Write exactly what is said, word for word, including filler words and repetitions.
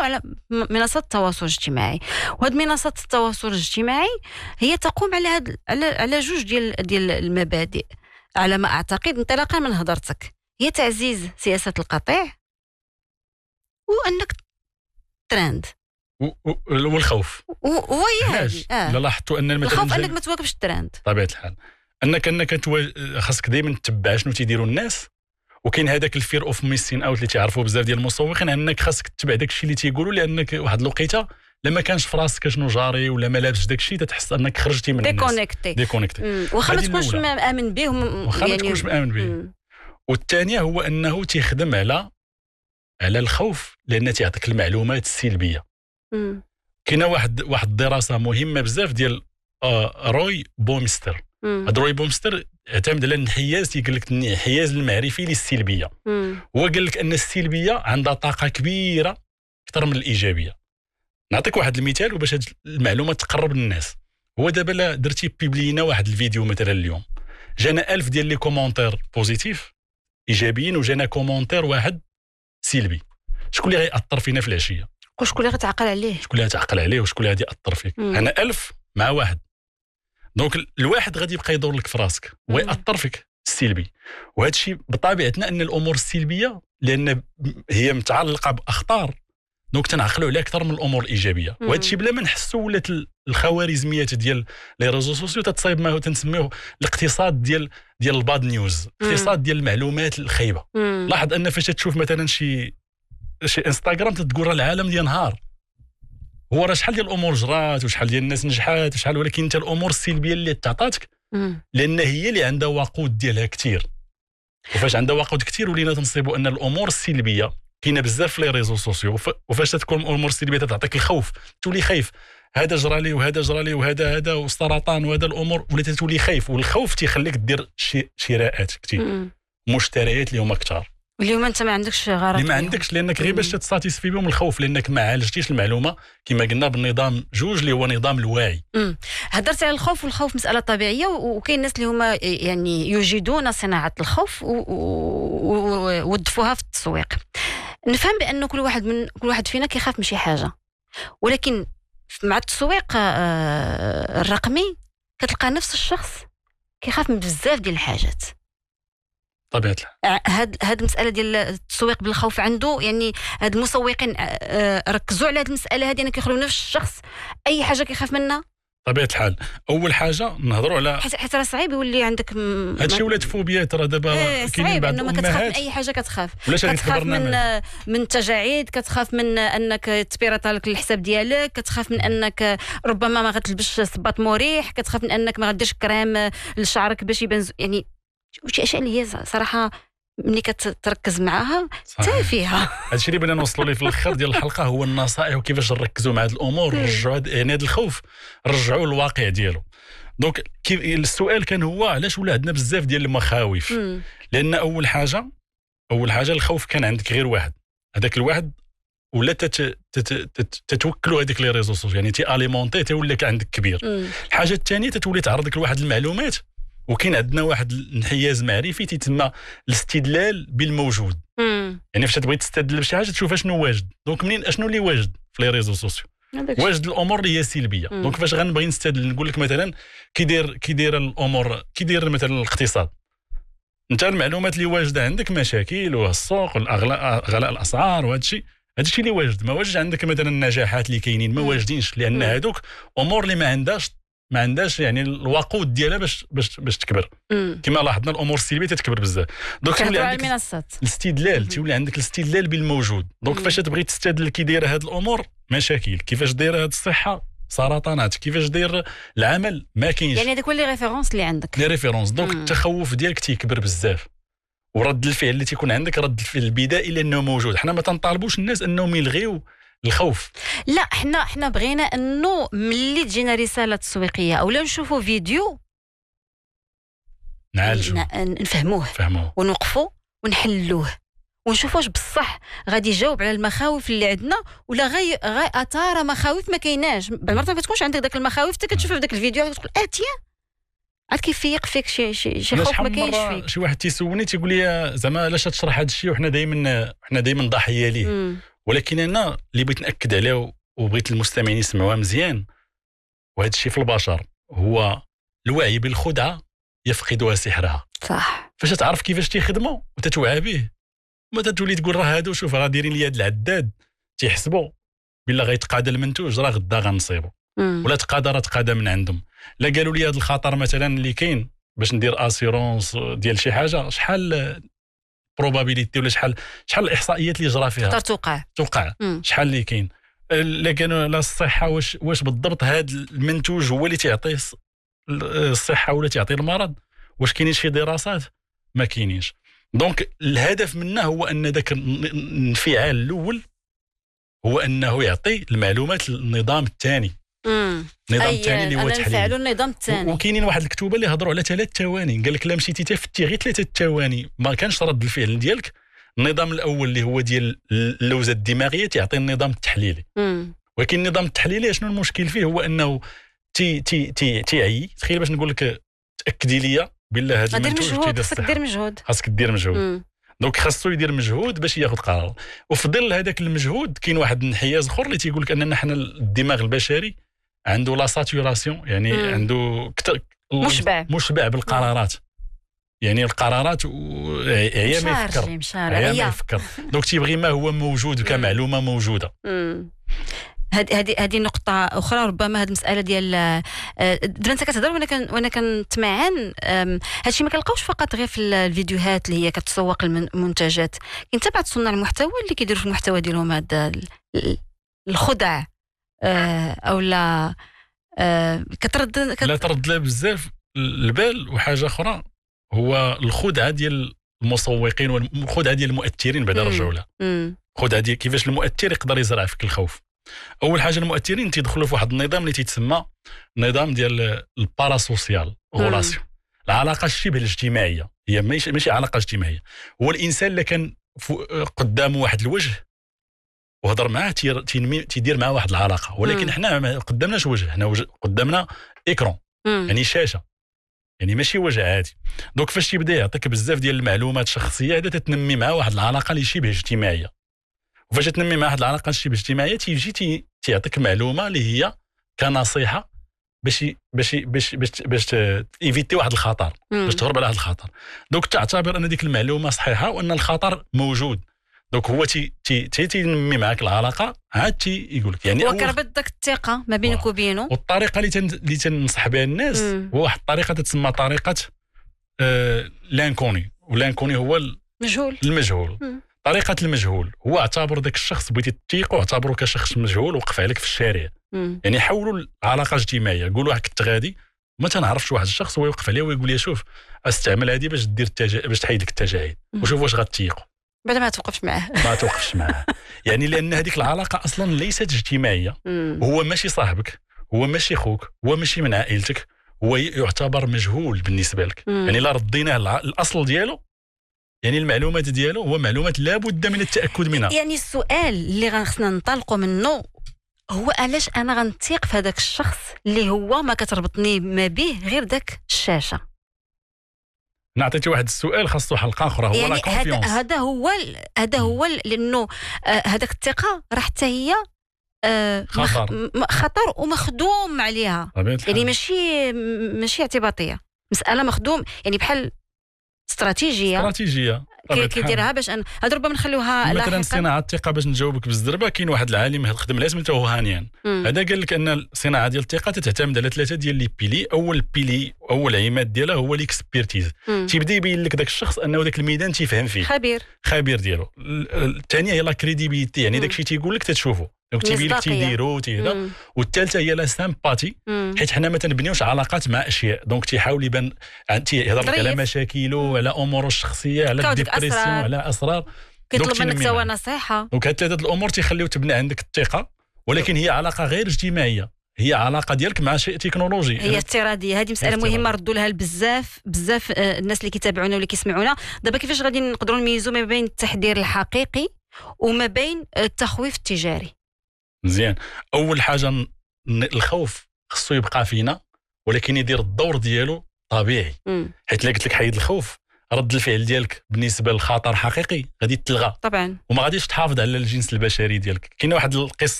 على منصات التواصل الاجتماعي. وهاد منصات التواصل الاجتماعي هي تقوم على هاد على على جوج ديال ديال المبادئ على ما اعتقد انطلاقا من هضرتك. هي تعزيز سياسه القطيع وانك ترند والخوف. وهي هذه اه لاحظتوا ان مثلا الخوف انك ما تواكبش الترند طبيعه الحال، انك انك خاصك دائما تتبع شنو تيديروا الناس. وكاين هذاك الفير اوف ميسين اوت اللي تعرفوا بزاف ديال المسوقين، انك خاصك تتبع داك الشيء اللي تيقولوا، لانك واحد الوقيته لما كانش في راسك شنو جاري ولا ما لابسش داك الشيء تتحس انك خرجتي من الناس ديكونيكتي ديكونيكتي واخا ما تكونش مآمن به واخا ما تكونش مآمن به. والثانيه هو انه تيخدم على على الخوف، لان تيعطيك المعلومات السلبيه. كاينه واحد واحد الدراسه مهمه بزاف ديال آه روي بومستر. هاد روي بومستر اعتمد على الانحياز، تيقول لك الانحياز المعرفي للسلبيه. هو قال لك ان السلبيه عندها طاقه كبيره اكثر من الايجابيه. نعطيك واحد المثال وباش هاد المعلومه تقرب للناس. هو دابا درتي بيبلينا واحد الفيديو مثلا اليوم، جانا ألف ديال لي كومونتير بوزيتيف ايجابيين وجانا كومونتير واحد سلبي. شكون اللي غيأثر فينا في العشيه؟ وشكون اللي غتعقل عليه؟ شكون اللي غتعقل عليه وشكون اللي غادي يأثر فيك؟ انا ألف مع واحد، دونك الواحد غادي يبقى يدور لك في راسك ويأثر فيك السلبي. وهذا الشيء بطبيعتنا ان الامور السلبيه لان هي متعلقه باخطار، دونك تنعقلوا عليها اكثر من الامور الايجابيه. وهذا الشيء بلا ما نحسوا ولات الخوارزميات ديال لي ريزو سوسيو تتصايب ما تنسميوه الاقتصاد ديال ديال الباد نيوز، الاقتصاد ديال المعلومات الخايبه. لاحظ ان فاش تشوف مثلا شي شي انستغرام تتقول راه العالم ديال نهار، هو راه شحال ديال الامور جرات وشحال ديال الناس نجحات وشحال، ولكن انت الامور السلبيه اللي تعطاتك لان هي اللي عندها وقود ديالها كثير. وفاش عندها وقود كثير ولينا تنصيبوا ان الامور السلبيه كاينه بزاف في لي ريزو سوسيو. وفاش تكون الامور السلبيه تعطيك الخوف، تولي خايف، هذا جرى لي وهذا جرى لي وهذا هذا والسرطان وهذا الامور، ولا تولي خايف. والخوف تيخليك دير شي شراءات كثير، مشتريات اللي هما كثار اليوم انت ما عندكش غرض، اللي ما عندكش لانك غير باش تساتيسفي بهم الخوف، لانك ما عالجتيش المعلومه كما قلنا بالنظام جوج اللي هو نظام الوعي. امم هضرت على الخوف، والخوف مساله طبيعيه، وكاين الناس اللي هما يعني يجيدون صناعه الخوف ووظفوها في التسويق. نفهم بان كل واحد من كل واحد فينا كيخاف من شي حاجه، ولكن مع التسويق الرقمي كتلقى نفس الشخص كيخاف من بزاف ديال الحاجات. طبيعة هاد هاد المسألة ديال التسويق بالخوف عنده، يعني هاد المسوقين ركزوا على هاد المسألة هادي، أنا كيخلوا نفس الشخص أي حاجة كيخاف منها. طبيعة الحال أول حاجة نهضروا على حيت راه صعيب يولي عندك م... هادشي ولات فوبيات راه دابا إيه كاينين بعض الأمهات كتخاف من أي حاجة، كتخاف كتخاف من من التجاعيد، كتخاف من أنك تبيرطا لك الحساب ديالك، كتخاف من أنك ربما ما غتلبسش صباط مريح، كتخاف من أنك ما غديرش كريم لشعرك باش يبان، يعني وشي اشياء اللي هي صراحه ملي كتركز معاها تافهه. هادشي اللي بغينا نوصلوا ليه في الاخر ديال الحلقه هو النصائح وكيفاش نركزوا مع هاد الامور، نرجعوا يعني هاد الخوف رجعوا للواقع ديالو. دونك السؤال كان هو علاش ولا عندنا بزاف ديال المخاوف؟ لان اول حاجه اول حاجه الخوف كان عندك غير واحد، هذاك الواحد ولا تتوكلوا هذيك لي ريزو سوسيو، يعني تي اليمونتي تولي عندك كبير. الحاجه الثانيه تتولي تعرضك لواحد المعلومات، وكاين عندنا واحد الانحياز معرفي تيتسمى الاستدلال بالموجود. مم. يعني فاش تبغي تستدل بشي حاجه تشوف شنو واجد، دونك منين اشنو اللي واجد في لي ريزو سوسيو؟ واجد الامور اللي هي سلبيه. مم. دونك فاش غنبغي نستدل نقول لك مثلا كيدير كيدير الامور كيدير مثلا الاقتصاد، انت المعلومات اللي واجده عندك مشاكل والسوق والاغلاء غلاء الاسعار وهذا الشيء، هذا الشيء اللي واجد. ما واجد عندك مثلا النجاحات اللي كاينين ما واجدينش، لان هذوك امور اللي ما عندهاش ما عندهاش يعني الوقود ديالها باش باش باش تكبر. كما لاحظنا الامور السلبيه تتكبر بزاف، دونك تولي عندك المنصات الاستدلال، تولي عندك الاستدلال بالموجود. دونك فاش تبغي تستدل كي دايره هاد الامور مشاكل، كيفاش دايره هاد الصحه سرطانات، كيفاش داير العمل ما كاينش، يعني هذوك لي ريفيرونس اللي عندك لي ريفيرونس. دونك التخوف ديالك تيكبر بزاف، ورد الفعل اللي تيكون عندك رد الفعل البدائي لانه موجود. حنا ما تنطالبوش الناس انهم يلغيو الخوف، لا حنا حنا بغينا انه ملي تجينا رساله تسويقيه او لا نشوفوا فيديو نعالجو نفهموه فهموه ونوقفوا ونحلوه ونشوفوا واش بصح غادي يجاوب على المخاوف اللي عندنا ولا غير غير اثار مخاوف ما كايناش. بالمرات ما كتكونش عندك داك المخاوف حتى كتشوف في داك الفيديو تقول اتيا عاد كيفيق فيك شي شي شي خوف ما كاينش فيك. شي واحد تيسولني تيقول لي زعما علاش تشرح هذا الشيء وحنا دائما حنا دائما ضحيه ليه، ولكن انا اللي بغيت ناكد عليه وبغيت المستمعين يسمعوها مزيان، وهذا الشيء في البشر، هو الوعي بالخدعه يفقدها سحرها. صح. فاش تعرف كيفاش تيخدموا وتتوعى به، ما تتولي تقول راه هادو شوف راه دايرين لي هاد العداد تيحسبوا بلا غيتقادى المنتوج راه غدا غنصيبوا، ولا تقادى راه تقادى من عندهم. لا قالوا لي هذا الخطر مثلا اللي كاين باش ندير اسيرونس ديال شي حاجه، شحال بروبابيليتي ولا شحال شحال الاحصائيات اللي جرى فيها تقدر توقع توقع مم. شحال اللي كاين. لا كانوا لا الصحه واش واش بالضبط هذا المنتوج هو اللي تعطي الصحه ولا تعطي المرض، واش كاينين شي دراسات؟ ما كاينينش. دونك الهدف منه هو ان ذاك الانفعال الاول هو انه يعطي المعلومات للنظام الثاني. النظام الثاني اللي هو تحليل النظام الثاني. وكاينين واحد الكتوبه اللي هضروا على ثلاث ثواني، قال لك لا مشيتي تفتي غير ثلاثه ثواني ما كانش رد الفعل ديالك، النظام الاول اللي هو ديال اللوزه الدماغيه تعطي النظام التحليلي. مم. ولكن النظام التحليلي شنو المشكل فيه؟ هو انه تي تي تي تيعي. تخيل باش نقول لك تاكدي لي بالله هذا المنتوج تيدير خاصك دير مجهود، خاصك دير مجهود. مم. دونك خاصو يدير مجهود باش ياخذ قرار. وفي ظل هذاك المجهود كاين واحد الانحياز اخر اللي تيقول لك اننا حنا الدماغ البشري عنده لا ساتوراسيون، يعني مم. عنده كتر مشبع مشبع بالقرارات. يعني القرارات هي ما يفكر هي ما يفكر دونك تيبغي ما هو موجود كمعلومه موجوده. هذه هذه هذه نقطة أخرى. ربما هذه المسألة ديال دابا أنت كتهضر وأنا كان وأنا كنتمعن هادشي ما كنلقاوش فقط غير في الفيديوهات اللي هي كتسوق المنتجات، كاين حتى بعض صناع المحتوى اللي كيديروا في المحتوى ديالهم هذا الخدع أو لا كترد لا ترد لا بزاف البال. وحاجة أخرى هو الخدعة ديال المسوقين والخدعة ديال المؤثرين بعد نرجعوا لها. الخدعة ديال كيفاش المؤثر يقدر يزرع فيك الخوف. اول حاجه المؤثرين تيدخلوا في واحد النظام اللي تيتسمى نظام ديال الباراسوسيال غولاسيون، العلاقه الشبه الاجتماعيه. هي ماشي ماشي علاقه اجتماعيه، هو الانسان اللي كان قدامه واحد الوجه وهضر معاه تيدير معاه واحد العلاقه، ولكن حنا ما قدامناش وجه، حنا وجه قدامنا ايكرون، يعني شاشه، يعني ماشي وجه عادي. دونك فاش تيبدا يعطيك بزاف ديال المعلومات الشخصيه هذا تتنمي معاه واحد العلاقه اللي شبه اجتماعيه. وفاش تنمي مع واحد العلاقه الشبه اجتماعيه تيجي تي تيعطيك معلومه اللي هي كنصيحه باش باش باش باش باش ايفيتي واحد الخطر، باش تهرب على هذا الخطر. دونك تعتبر ان ديك المعلومه صحيحه وان الخطر موجود. دونك هو تي تي تي تنمي معك العلاقه عاد تي يقول لك يعني هو كربط داك الثقه ما بينك وبينه. والطريقه اللي تن اللي تنصح بها الناس هو واحد الطريقه تتسمى طريقه آه لانكوني، واللانكوني هو المجهول. المجهول مم. طريقة المجهول هو اعتبر ذاك الشخص بغيتي تثيقو اعتبره كشخص مجهول وقف عليك في الشارع. مم. يعني حولوا العلاقة الاجتماعية، قولوا كنت غادي ما تنعرفش واحد الشخص هو يوقف عليه ويقول لي شوف استعمل هذه باش دير التجا... باش تحيد لك التجاعيد وشوف واش غتثيقوا. بعد ما توقفش معاه ما توقفش معاه يعني لأن هذيك العلاقة أصلا ليست اجتماعية. مم. هو ماشي صاحبك، هو ماشي خوك، هو ماشي من عائلتك، هو يعتبر مجهول بالنسبة لك. مم. يعني لا رديناه الأصل ديالو، يعني المعلومات ديالو هو معلومات لابد من التاكد منها. يعني السؤال اللي غنخصنا ننطلقوا منه هو علاش انا غنثيق في هذاك الشخص اللي هو ما كتربطني ما به غير داك الشاشه. نعطيتي واحد السؤال خاصو حلقه اخرى هو يعني لا كونفيونس. هذا هو هذا هو لانه هذاك آه الثقه راه حتى هي آه خطر خطر ومخدوم عليها. يعني ماشي ماشي اعتباطيه، مساله مخدوم يعني بحال استراتيجيه استراتيجيه كيديرها باش ان هاد ربما نخليوها لاحقا. مثلا صناعه الثقه باش نجاوبك بالزربه، كاين واحد العالم هاد الخدمه لازم سميتو هانيان. هذا قال لك ان الصناعه ديال الثقه تتعتمد على ثلاثه ديال لي بيلي. اول بيلي اول عماد ديالها هو ليكسبيرتيز، تيبدا يبين لك داك الشخص انه ذاك الميدان تيفهم فيه، خبير خبير ديالو. الثانيه هي لا كريديبيليتي، يعني داكشي تيقول لك تتشوفو، دونك تيبين لك تيديرو تيهدا. والثالثه هي لا سامباتي، حيت حنا ما تنبنيوش علاقات مع اشياء، دونك تيحاول يبان تيهضر لك على مشاكله، على اموره الشخصيه، على الديبرسيون، على اسرار، كيطلب منك سوا نصيحه. دونك هاد ثلاثه الامور تيخليو تبنى عندك الثقه، ولكن هي علاقه غير اجتماعيه، هي علاقه ديالك مع شيء تكنولوجي، هي افتراضيه. هذه مساله مهمه ردوا لها بزاف بزاف الناس اللي كيتابعونا واللي كيسمعونا. دابا كيفاش غادي نقدروا نميزوا ما بين التحذير الحقيقي وما بين التخويف التجاري؟ مزيان. اول حاجه الخوف خصو يبقى فينا، ولكن يدير الدور ديالو طبيعي. مم. حيت لا قلت لك حيد الخوف رد الفعل ديالك بالنسبه للخطر حقيقي غادي تلغى طبعا، وما غاديش تحافظ على الجنس البشري ديالك. كاينه واحد القصه